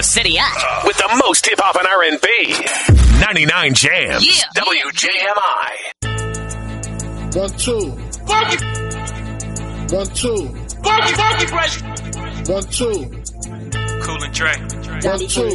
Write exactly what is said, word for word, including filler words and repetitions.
the city app. Uh, with the most hip-hop and R and B. ninety-nine Jams. Yeah. W J M I. One, two. Funky. One, two. Funky, funky fresh. One, two. Cool and Dre. One, two.